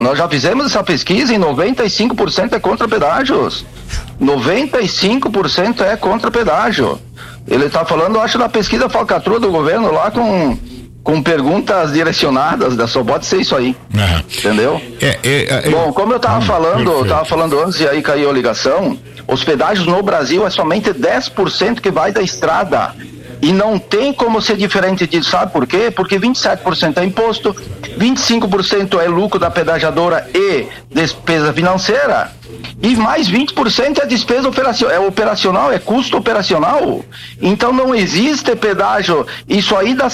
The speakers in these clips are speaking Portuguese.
Nós já fizemos essa pesquisa e 95% é contra pedágios. 95% é contra pedágio. Ele está falando, acho, da pesquisa falcatrua do governo lá com perguntas direcionadas, só pode ser isso aí. Entendeu? Bom, como eu estava falando antes e aí caiu a ligação, os pedágios no Brasil é somente 10% que vai da estrada. E não tem como ser diferente disso, sabe por quê? Porque 27% é imposto, 25% é lucro da pedagiadora e despesa financeira, e mais 20% é despesa operacional, é custo operacional. Então não existe pedágio, isso aí dá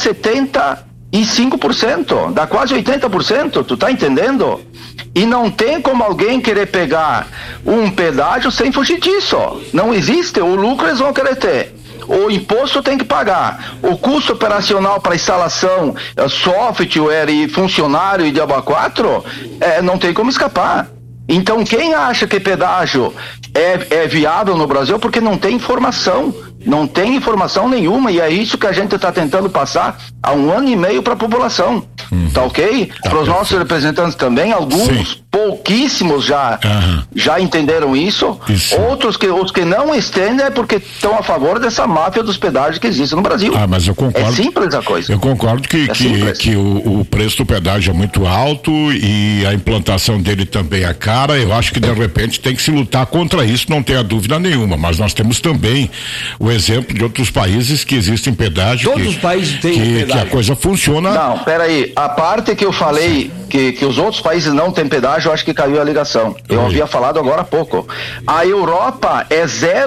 75%, dá quase 80%, tu tá entendendo? E não tem como alguém querer pegar um pedágio sem fugir disso, não existe, o lucro eles vão querer ter. O imposto tem que pagar, o custo operacional para instalação, software e funcionário e diabo 4, não tem como escapar. Então quem acha que pedágio é viável no Brasil porque não tem informação nenhuma, e é isso que a gente está tentando passar há 1 ano e meio para a população, tá ok? Para os nossos representantes também, alguns, pouquíssimos já entenderam isso. Outros os que não entendem é porque estão a favor dessa máfia dos pedágios que existe no Brasil. Mas eu concordo. É simples a coisa. Eu concordo que o preço do pedágio é muito alto e a implantação dele também é cara. Eu acho que de repente tem que se lutar contra isso, não tenha dúvida nenhuma, mas nós temos também o exemplo de outros países que existem pedágio. Todos os países têm pedágio. Que a coisa funciona. Não, peraí, a parte que eu falei que os outros países não têm pedágio, eu acho que caiu a ligação. Eu havia falado agora há pouco. A Europa é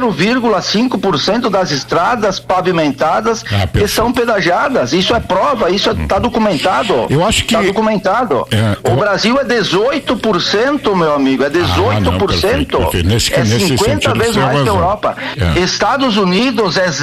0,5% das estradas pavimentadas que são pedagiadas. Isso é prova, isso está documentado. Eu acho que... Está documentado. O Brasil é 18%, meu amigo, é 18%. Perfeito. É 50 vezes mais que a Europa. Estados Unidos é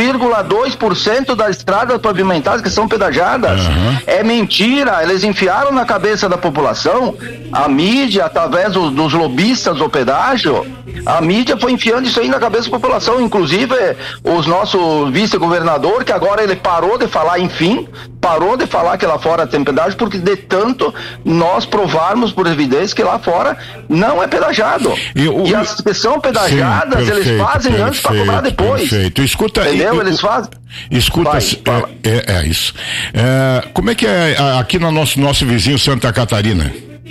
0,2% das estradas pavimentadas que são pedagiadas. É mentira, eles enfiaram na cabeça da população, a mídia, através dos lobistas do pedágio, a mídia foi enfiando isso aí na cabeça da população, inclusive o nosso vice-governador, que agora ele parou de falar, parou de falar que lá fora tem pedágio, porque de tanto nós provarmos por evidência que lá fora não é pedagiado. E as que são pedagiadas, eles fazem antes para cobrar depois. Perfeito. Escuta, entendeu? Eles fazem. Escuta, isso. Como é que é aqui no nosso vizinho Santa Catarina?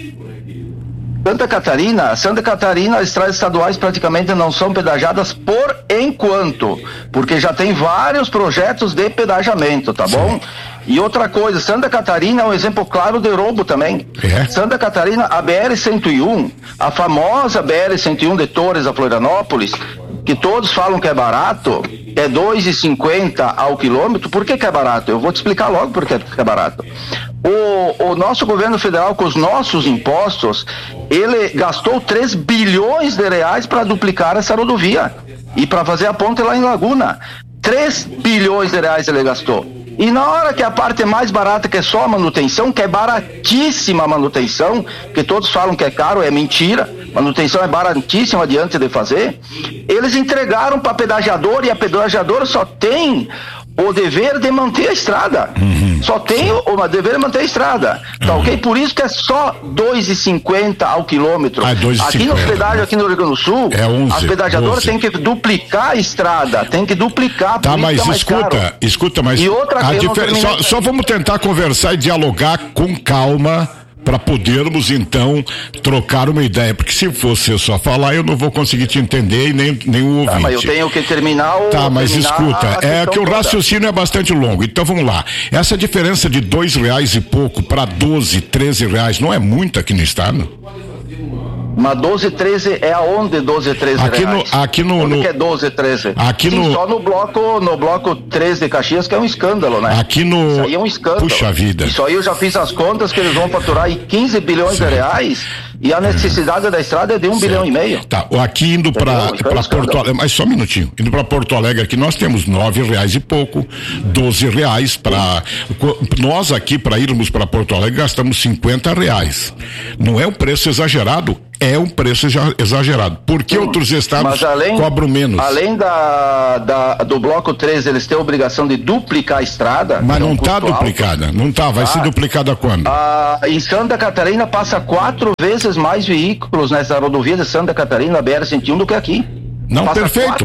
Santa Catarina, as estradas estaduais praticamente não são pedagiadas por enquanto, porque já tem vários projetos de pedagiamento, tá bom? E outra coisa, Santa Catarina é um exemplo claro de roubo também. Santa Catarina, a BR-101, a famosa BR-101 de Torres a Florianópolis, que todos falam que é barato, é R$ 2,50 ao quilômetro. Por que é barato? Eu vou te explicar logo por que é barato. O nosso governo federal, com os nossos impostos, ele gastou 3 bilhões de reais para duplicar essa rodovia e para fazer a ponte lá em Laguna. 3 bilhões de reais ele gastou. E na hora que a parte mais barata, que é só a manutenção, que é baratíssima a manutenção, que todos falam que é caro, é mentira, manutenção é baratíssima adiante de fazer, eles entregaram para a pedagiadora, e a pedagiadora só tem o dever de manter a estrada. Só tem o dever de manter a estrada. Tá ok? Por isso que é só R$ 2,50 ao quilômetro. Aqui nos pedágios, aqui no Rio Grande do Sul, as pedagiadoras têm que duplicar a estrada, tem que duplicar. Tá, mas escuta, mas e outra coisa, só vamos tentar conversar e dialogar com calma, para podermos então trocar uma ideia, porque se você só falar eu não vou conseguir te entender e nem o ouvinte. Mas eu tenho que terminar mas escuta, é que o raciocínio é bastante longo, então vamos lá. Essa diferença de R$2 e pouco para 12, 13 reais não é muito aqui no estado? Mas 12, 13 é aonde 12, 13 reais? Onde que é 12, 13? Só no bloco 13 de Caxias, que é um escândalo, né? Isso aí é um escândalo. Puxa vida. Isso aí eu já fiz as contas que eles vão faturar aí 15 bilhões de reais e a necessidade da estrada é de 1,5 bilhão. Tá, aqui indo para Porto Alegre, mas só um minutinho, indo para Porto Alegre aqui nós temos R$9 e pouco, R$12 para nós aqui para irmos para Porto Alegre gastamos R$50. Não é um preço exagerado, é um preço exagerado. Por que outros estados cobram menos? Além do bloco 3, eles têm a obrigação de duplicar a estrada. Mas não está duplicada, não está, vai ser duplicada quando? Em Santa Catarina passa 4 vezes mais veículos nessa rodovia de Santa Catarina, BR-101, do que aqui. Não, passa perfeito.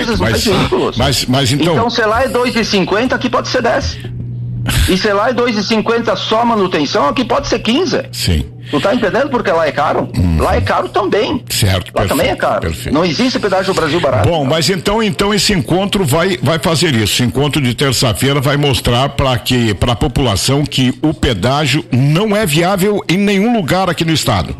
Mas então... Então, sei lá, é 2,50, aqui pode ser 10. E sei lá, é 2,50 só manutenção, aqui pode ser 15. Sim. Tu tá entendendo porque lá é caro? Lá é caro também. Certo. Lá também é caro. Perfeito. Não existe pedágio no Brasil barato. Bom, mas então esse encontro vai fazer isso. Esse encontro de terça-feira vai mostrar para a população que o pedágio não é viável em nenhum lugar aqui no estado.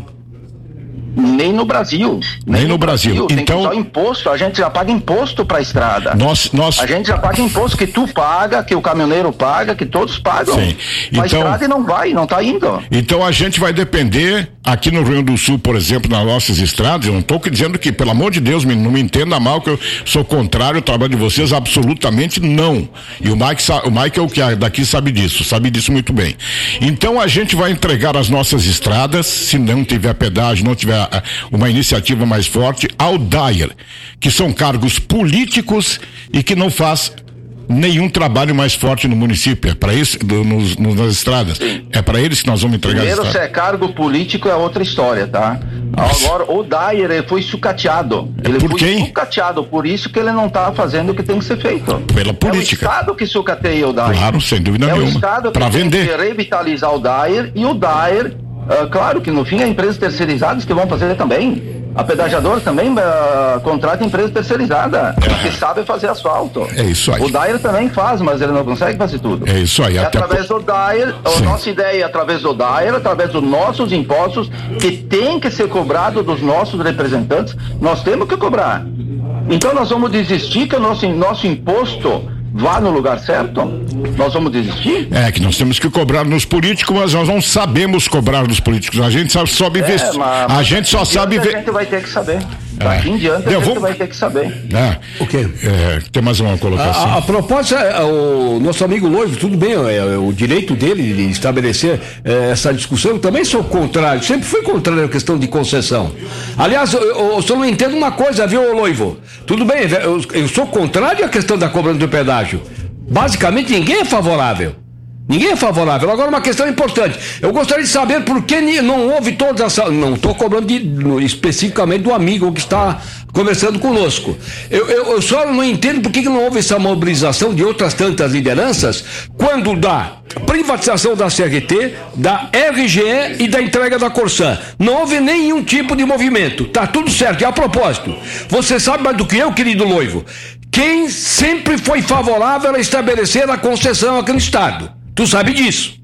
Nem no Brasil. Nem no Brasil. Tem então, que usar imposto, a gente já paga imposto pra estrada. A gente já paga imposto que tu paga, que o caminhoneiro paga, que todos pagam. Sim. A estrada não tá indo. Então a gente vai depender, aqui no Rio Grande do Sul, por exemplo, nas nossas estradas, eu não estou dizendo que, pelo amor de Deus, não me entenda mal, que eu sou contrário ao trabalho de vocês, absolutamente não. E o Michael, que é daqui, sabe disso muito bem. Então a gente vai entregar as nossas estradas, se não tiver pedágio, não tiver uma iniciativa mais forte, ao DAER, que são cargos políticos e que não faz nenhum trabalho mais forte no município. É para isso, nas estradas. Sim. É para eles que nós vamos entregar. Primeiro, se é cargo político, é outra história, tá? Agora, o DAER, ele foi sucateado. Sucateado, por isso que ele não tá fazendo o que tem que ser feito. Pela política. É o Estado que sucateia o DAER. Claro, sem dúvida nenhuma. É o Estado que tem que revitalizar o DAER, e o DAER, claro que no fim é empresas terceirizadas que vão fazer também. A pedajadora também contrata empresa terceirizada, que sabe fazer asfalto. É isso aí. O DAER também faz, mas ele não consegue fazer tudo. É isso aí. Através do DAER, a nossa ideia é através do DAER, através dos nossos impostos, que tem que ser cobrado dos nossos representantes, nós temos que cobrar. Então nós vamos desistir que o nosso imposto vá no lugar certo? Nós vamos desistir? É que nós temos que cobrar nos políticos, mas nós não sabemos cobrar nos políticos. A gente só sabe ver. A gente só sabe ver. A gente vai ter que saber. Daqui em diante a gente vai ter que saber. O quê? Tem mais uma colocação. A proposta, o nosso amigo Loivo, tudo bem, o direito dele de estabelecer essa discussão. Eu também sou contrário, sempre fui contrário à questão de concessão. Aliás, eu só não entendo uma coisa, viu, Loivo? Tudo bem, eu sou contrário à questão da cobrança do pedágio. Basicamente, ninguém é favorável. Ninguém é favorável. Agora, uma questão importante. Eu gostaria de saber por que não houve todas essas... Não estou cobrando especificamente do amigo que está conversando conosco. Eu só não entendo por que não houve essa mobilização de outras tantas lideranças quando da privatização da CRT, da RGE e da entrega da Corsan. Não houve nenhum tipo de movimento. Tá tudo certo. E a propósito, você sabe mais do que eu, querido Loivo, quem sempre foi favorável a estabelecer a concessão aqui no estado? Tu sabe disso?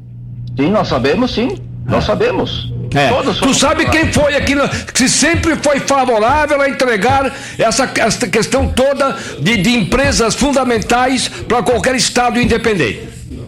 Sim, nós sabemos, sim. Nós sabemos. Tu sabe quem foi aqui que sempre foi favorável a entregar essa questão toda de empresas fundamentais para qualquer estado independente?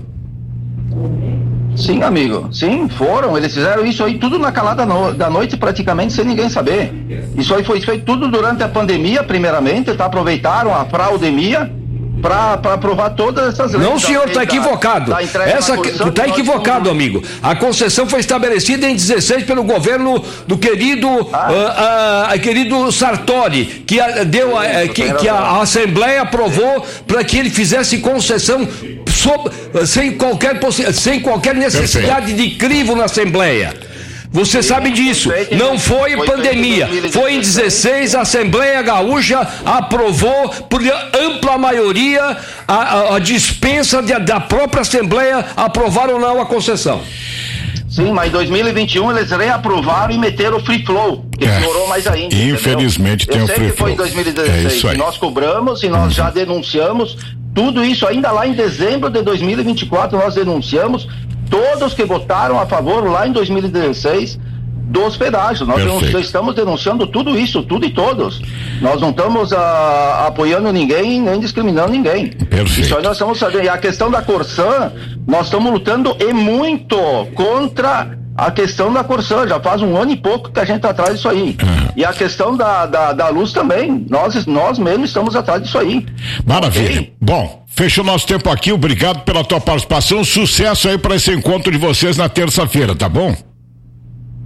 Sim, amigo. Sim, foram. Eles fizeram isso aí tudo na calada da noite, praticamente sem ninguém saber. Isso aí foi feito tudo durante a pandemia, primeiramente, tá? Aproveitaram a fraudemia para aprovar todas essas leis. Não, senhor, está equivocado. Tu está equivocado, amigo. A concessão foi estabelecida em 16 pelo governo do querido querido Sartori, que a Assembleia aprovou para que ele fizesse concessão sem qualquer necessidade de crivo na Assembleia. Você sabe disso. Não foi pandemia. Foi em 16, a Assembleia Gaúcha aprovou por ampla maioria a dispensa da própria Assembleia aprovar ou não a concessão. Sim, mas em 2021 eles reaprovaram e meteram o free flow, que piorou mais ainda. Infelizmente tem o free flow. Eu sei que foi em 2016. E nós cobramos e nós já denunciamos tudo isso ainda lá em dezembro de 2024. Nós denunciamos todos que votaram a favor lá em 2016 dos pedágios. Nós estamos denunciando tudo isso, tudo e todos. Nós não estamos apoiando ninguém, nem discriminando ninguém. Perfeito. Isso aí nós estamos sabendo. E a questão da Corsan, nós estamos lutando muito contra a questão da Corsan. Já faz 1 ano e pouco que a gente está atrás disso aí. E a questão da luz também. Nós mesmos estamos atrás disso aí. Maravilha. Okay? Bom, fechou nosso tempo aqui. Obrigado pela tua participação. Sucesso aí para esse encontro de vocês na terça-feira, tá bom?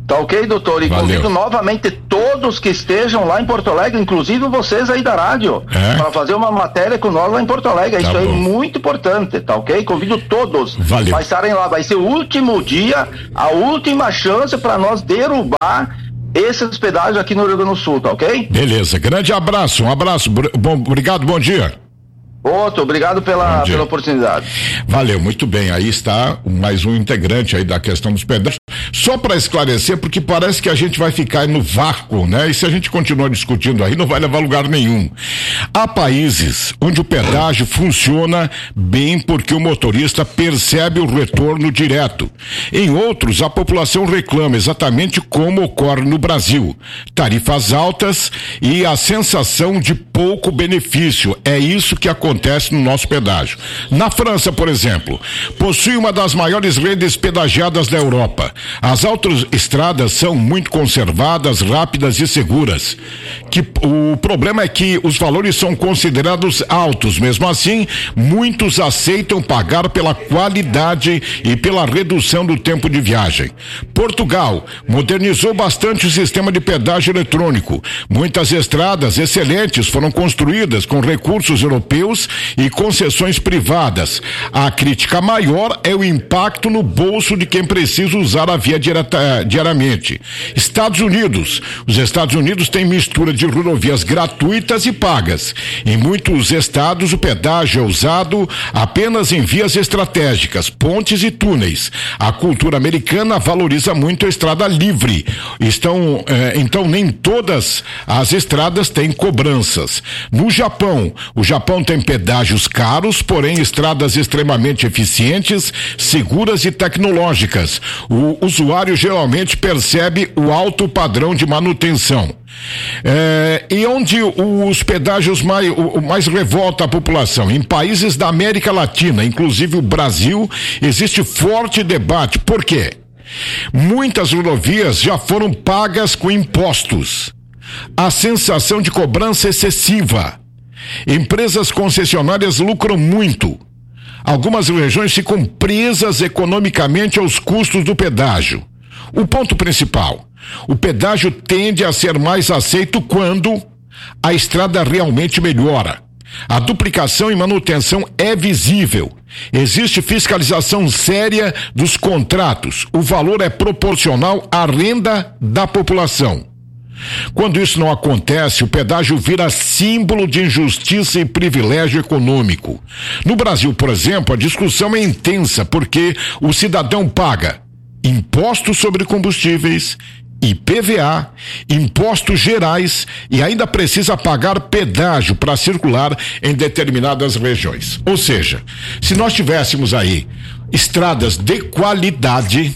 Tá ok, doutor? E convido novamente todos que estejam lá em Porto Alegre, inclusive vocês aí da rádio, para fazer uma matéria com nós lá em Porto Alegre. Isso aí é muito importante, tá ok? Convido todos para estarem lá. Vai ser o último dia, a última chance para nós derrubar esses pedágios aqui no Rio Grande do Sul, tá ok? Beleza, grande abraço, um abraço, obrigado, bom dia. Outro, obrigado pela oportunidade. Valeu, muito bem, aí está mais um integrante aí da questão dos pedágios. Só para esclarecer, porque parece que a gente vai ficar no vácuo, né? E se a gente continuar discutindo aí, não vai levar a lugar nenhum. Há países onde o pedágio funciona bem porque o motorista percebe o retorno direto. Em outros, a população reclama, exatamente como ocorre no Brasil. Tarifas altas e a sensação de pouco benefício. É isso que acontece no nosso pedágio. Na França, por exemplo, possui uma das maiores redes pedagiadas da Europa. As autoestradas são muito conservadas, rápidas e seguras. O problema é que os valores são considerados altos. Mesmo assim, muitos aceitam pagar pela qualidade e pela redução do tempo de viagem. Portugal modernizou bastante o sistema de pedágio eletrônico. Muitas estradas excelentes foram construídas com recursos europeus e concessões privadas. A crítica maior é o impacto no bolso de quem precisa usar a via diariamente. Estados Unidos. Os Estados Unidos têm mistura de rodovias gratuitas e pagas. Em muitos estados, o pedágio é usado apenas em vias estratégicas, pontes e túneis. A cultura americana valoriza muito a estrada livre. Então, nem todas as estradas têm cobranças. No Japão, o Japão tem pedágios caros, porém estradas extremamente eficientes, seguras e tecnológicas. O usuário geralmente percebe o alto padrão de manutenção. E onde os pedágios mais revolta a população? Em países da América Latina, inclusive o Brasil, existe forte debate. Por quê? Muitas rodovias já foram pagas com impostos. A sensação de cobrança excessiva. Empresas concessionárias lucram muito. Algumas regiões ficam presas economicamente aos custos do pedágio. O ponto principal: o pedágio tende a ser mais aceito quando a estrada realmente melhora. A duplicação e manutenção é visível. Existe fiscalização séria dos contratos. O valor é proporcional à renda da população. Quando isso não acontece, o pedágio vira símbolo de injustiça e privilégio econômico. No Brasil, por exemplo, a discussão é intensa porque o cidadão paga impostos sobre combustíveis, IPVA, impostos gerais e ainda precisa pagar pedágio para circular em determinadas regiões. Ou seja, se nós tivéssemos aí estradas de qualidade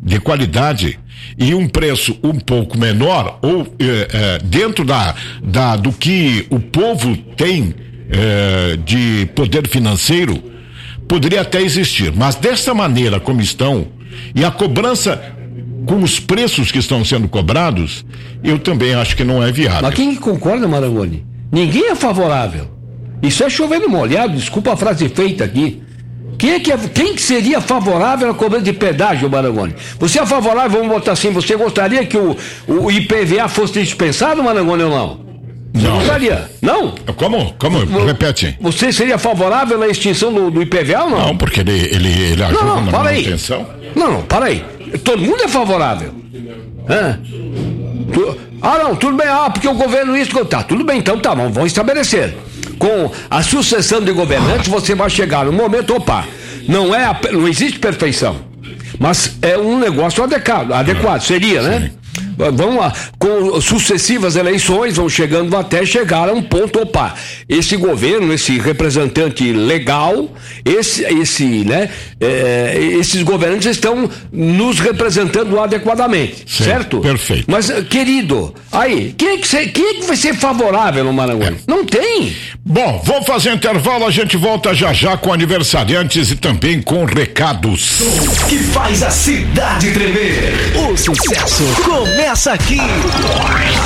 e um preço um pouco menor, ou dentro do que o povo tem de poder financeiro, poderia até existir. Mas dessa maneira como estão, e a cobrança com os preços que estão sendo cobrados, eu também acho que não é viável. Mas quem concorda, Marangoni? Ninguém é favorável. Isso é chovendo molhado, desculpa a frase feita aqui. Quem que seria favorável à cobrança de pedágio, Marangoni? Você é favorável, vamos botar assim, você gostaria que o IPVA fosse dispensado, Marangoni, ou não? Você gostaria? Não? Como? Repete. Você seria favorável à extinção do IPVA ou não? Não, porque ele ajuda na manutenção. Não, para aí. Todo mundo é favorável. Não, tudo bem, porque o governo isso... Tá, tudo bem, então tá, vamos estabelecer. Com a sucessão de governantes, você vai chegar no momento, não existe perfeição, mas é um negócio adequado, seria, né? Vamos lá, com sucessivas eleições, vão chegando até chegar a um ponto, esse governo, esse representante legal, esses governantes estão nos representando adequadamente, certo? Perfeito. Mas, querido, aí, quem é que vai ser favorável no Marangoni? Não tem. Bom, vamos fazer intervalo, a gente volta já com aniversariantes e também com recados. Que faz a cidade tremer. O sucesso começa aqui.